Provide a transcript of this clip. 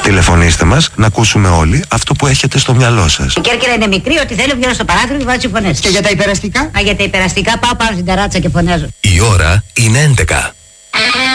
Τηλεφωνήστε μας να ακούσουμε όλοι αυτό που έχετε στο μυαλό σας. Η Κέρκυρα είναι μικρή, ότι θέλω βγαίνω στο παράθυρο και βάζω φωνές. Και για τα υπεραστικά? Για τα υπεραστικά πάω πάνω στην ταράτσα και φωνάζω. Η ώρα είναι 11.